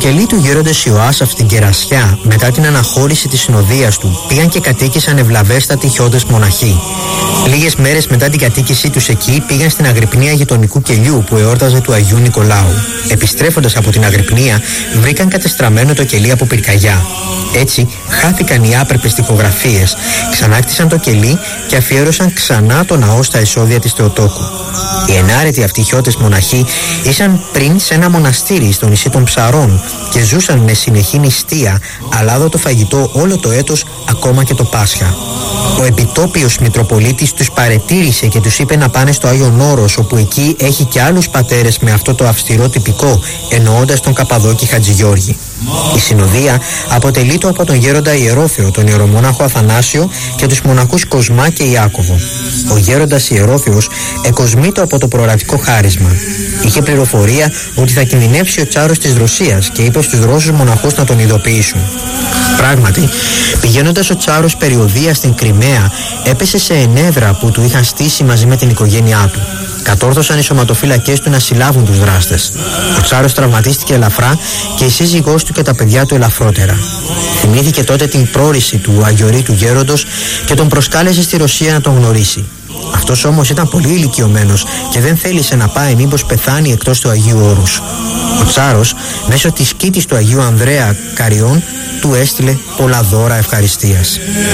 κελί του γέροντος Ιωάσαφ στην Κερασιά, μετά την αναχώρηση της συνοδείας του, πήγαν και κατοίκησαν ευλαβέστατοι χιώτες μοναχοί. Λίγες μέρες μετά την κατοίκησή τους εκεί, πήγαν στην Αγρυπνία γειτονικού κελιού που εόρταζε του Αγίου Νικολάου. Επιστρέφοντας από την Αγρυπνία, βρήκαν κατεστραμμένο το κελί από πυρκαγιά. Έτσι, χάθηκαν οι άπρεπες τοιχογραφίες, ξανάκτησαν το κελί και αφιέρωσαν ξανά το ναό στα εσόδια της Θεοτόκου. Οι ενάρετοι αυτοί χιώτες μοναχοί ήσαν πριν σε ένα μοναστήρι στο νησί των Ψαρών και ζούσαν με συνεχή νηστεία, αλάδοτο φαγητό όλο το έτος, ακόμα και το Πάσχα. Ο επιτόπιος Μητροπολίτης τους παρετήρησε και τους είπε να πάνε στο Άγιον Όρος, όπου εκεί έχει και άλλους πατέρες με αυτό το αυστηρό τυπικό, εννοώντας τον Καπαδόκη Χατζηγιώργη. Η συνοδεία αποτελείται από τον γέροντα Ιερόθεο, τον ιερομόναχο Αθανάσιο και τους μοναχούς Κοσμά και Ιάκωβο. Ο γέροντας Ιερόθεος εκοσμήτω από το προορατικό χάρισμα. Είχε πληροφορία ότι θα κινδυνεύσει ο τσάρος της Ρωσίας και είπε στους Ρώσους μοναχούς να τον ειδοποιήσουν. Πράγματι, πηγαίνοντας ο τσάρος περιοδεία στην Κριμαία, έπεσε σε ενέδρα που του είχαν στήσει μαζί με την οικογένειά του. Κατόρθωσαν οι σωματοφύλακες του να συλλάβουν τους δράστες. Ο τσάρος τραυματίστηκε ελαφρά και η σύζυγός του και τα παιδιά του ελαφρότερα. Θυμήθηκε τότε την πρόρηση του αγιορείτου γέροντος και τον προσκάλεσε στη Ρωσία να τον γνωρίσει. Αυτός όμως ήταν πολύ ηλικιωμένος και δεν θέλησε να πάει μήπως πεθάνει εκτός του Αγίου Όρους. Ο τσάρος μέσω της σκήτης του Αγίου Ανδρέα Καριών του έστειλε πολλά δώρα ευχαριστίας.